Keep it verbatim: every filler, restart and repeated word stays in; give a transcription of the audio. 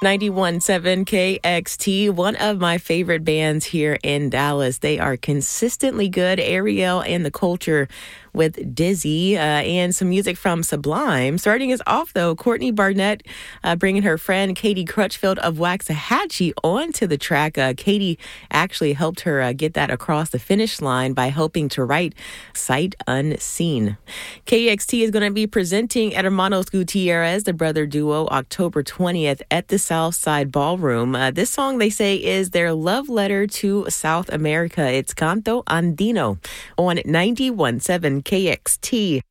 ninety-one point seven K X T, one of my favorite bands here in Dallas. They are consistently good. Ariel and the Culture with Dizzy, uh, and some music from Sublime. Starting us off, though, Courtney Barnett uh, bringing her friend Katie Crutchfield of Waxahachie onto the track. Uh, Katie actually helped her uh, get that across the finish line by helping to write Sight Unseen. K X T is going to be presenting Hermanos Gutierrez, the brother duo, October twentieth at the Southside Ballroom. Uh, this song, they say, is their love letter to South America. It's Canto Andino on ninety-one point seven K X T.